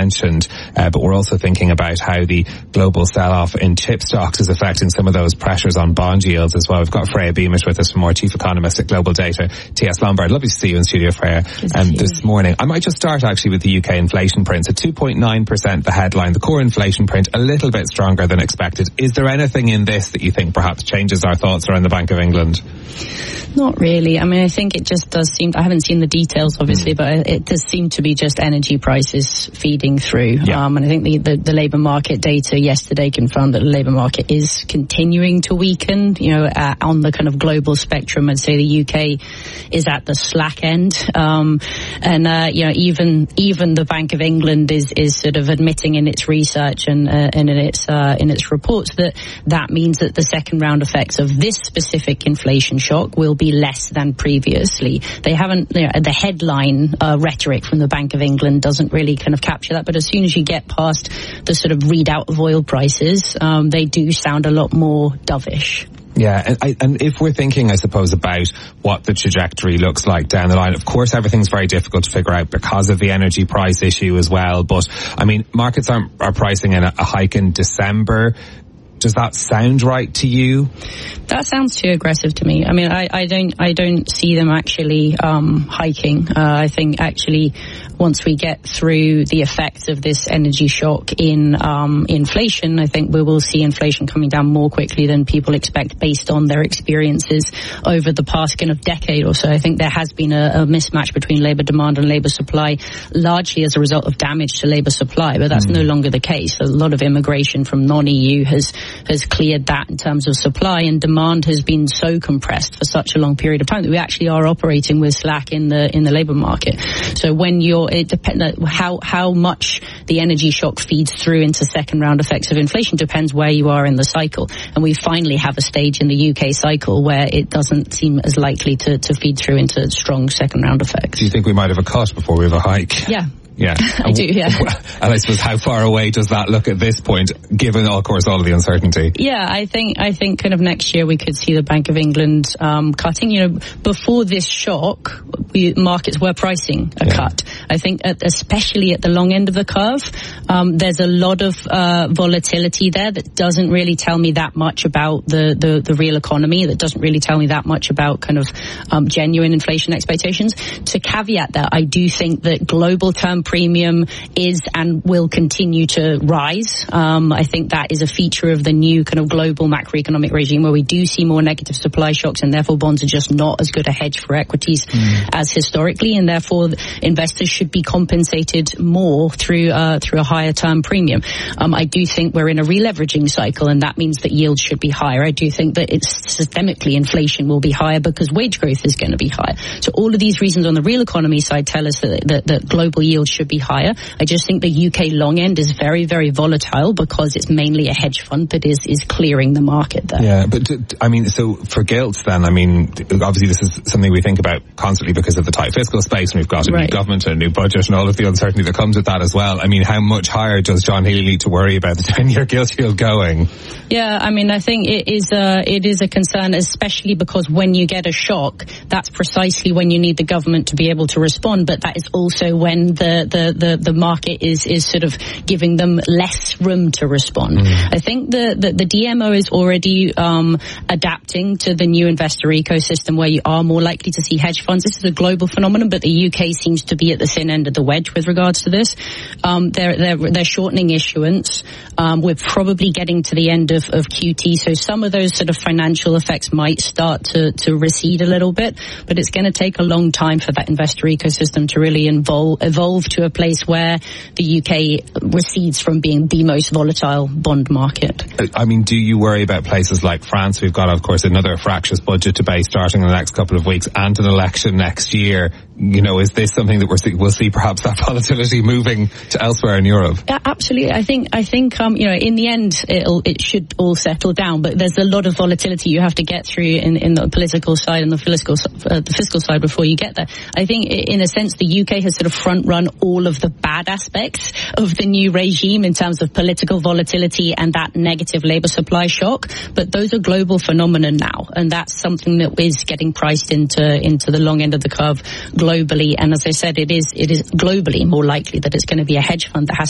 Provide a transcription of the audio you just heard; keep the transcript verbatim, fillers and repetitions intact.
mentioned, uh, but we're also thinking about how the global sell-off in chip stocks is affecting some of those pressures on bond yields as well. We've got Freya Beamish with us from more Chief Economist at Global Data, T S Lombard. Lovely to see you in studio, Freya, um, this morning. I might just start actually with the U K inflation print. So two point nine percent the headline, the core inflation print a little bit stronger than expected. Is there anything in this that you think perhaps changes our thoughts around the Bank of England? Not really. I mean, I think it just does seem, I haven't seen the details obviously, mm. but it does seem to be just energy prices feeding through. Yeah. Um, and I think the, the, the labour market data yesterday confirmed that the labour market is continuing to weaken, you know, uh, on the kind of global spectrum. I'd say the U K is at the slack end. Um, and, uh, you know, even, even the Bank of England is, is sort of admitting in its research and, uh, and in its, uh, in its reports that that means that the second round effects of this specific inflation shock will be less than previously. They haven't, you know, the headline uh, rhetoric from the Bank of England doesn't really kind of capture that, but as soon as you get past the sort of readout of oil prices, um, they do sound a lot more dovish. Yeah, and, I, and if we're thinking, I suppose, about what the trajectory looks like down the line, of course everything's very difficult to figure out because of the energy price issue as well, but I mean, markets are, are pricing in a, a hike in December. Does that sound right to you? That sounds too aggressive to me. I mean, I, I don't, I don't see them actually um, hiking. Uh, I think actually, once we get through the effects of this energy shock in um, inflation, I think we will see inflation coming down more quickly than people expect based on their experiences over the past kind of decade or so. I think there has been a, a mismatch between labour demand and labour supply, largely as a result of damage to labour supply, but that's mm. no longer the case. A lot of immigration from non-E U has has cleared that in terms of supply, and demand has been so compressed for such a long period of time that we actually are operating with slack in the in the labour market. So when you're, it depends how how much the energy shock feeds through into second round effects of inflation depends where you are in the cycle, and we finally have a stage in the U K cycle where it doesn't seem as likely to, to feed through into strong second round effects. Do you think we might have a cut before we have a hike? Yeah. Yeah, I do, yeah. And I suppose how far away does that look at this point, given, of course, all of the uncertainty? Yeah, I think I think kind of next year we could see the Bank of England um, cutting. You know, before this shock, we, markets were pricing a yeah. cut. I think, at, especially at the long end of the curve, um, there's a lot of uh, volatility there that doesn't really tell me that much about the, the, the real economy. That doesn't really tell me that much about kind of um, genuine inflation expectations. To caveat that, I do think that global term premium is and will continue to rise. Um, I think that is a feature of the new kind of global macroeconomic regime where we do see more negative supply shocks, and therefore bonds are just not as good a hedge for equities mm. as historically, and therefore investors should be compensated more through uh, through a higher term premium. Um, I do think we're in a releveraging cycle, and that means that yields should be higher. I do think that it's systemically inflation will be higher because wage growth is going to be higher. So all of these reasons on the real economy side tell us that, that, that global yields should be higher. I just think the U K long end is very, very volatile because it's mainly a hedge fund that is, is clearing the market there. Yeah, but I mean, so for gilts then, I mean, obviously this is something we think about constantly because of the tight fiscal space, and we've got a right. new government and a new budget and all of the uncertainty that comes with that as well. I mean, how much higher does John Healy need to worry about the ten-year gilt yield going? Yeah, I mean, I think it is a, it is a concern, especially because when you get a shock, that's precisely when you need the government to be able to respond, but that is also when the, the, the, the market is, is sort of giving them less room to respond. Mm. I think the, the, the D M O is already um, adapting to the new investor ecosystem where you are more likely to see hedge funds. This is a global phenomenon, but the U K seems to be at the thin end of the wedge with regards to this. Um, they're, they're, they're shortening issuance. Um, we're probably getting to the end of, of Q T, so some of those sort of financial effects might start to, to recede a little bit, but it's going to take a long time for that investor ecosystem to really involve, evolve to a place where the U K recedes from being the most volatile bond market. I mean, do you worry about places like France? We've got, of course, another fractious budget debate starting in the next couple of weeks and an election next year. You know, is this something that we're see, we'll see perhaps that volatility moving to elsewhere in Europe? Yeah, absolutely. I think, I think, um, you know, in the end, it'll, it should all settle down, but there's a lot of volatility you have to get through in, in the political side and the fiscal, uh, the fiscal side before you get there. I think, in a sense, the U K has sort of front run all of the bad aspects of the new regime in terms of political volatility and that negative labour supply shock, but those are global phenomena now, and that's something that is getting priced into, into the long end of the curve globally. And as I said, it is, it is globally more likely that it's going to be a hedge fund that has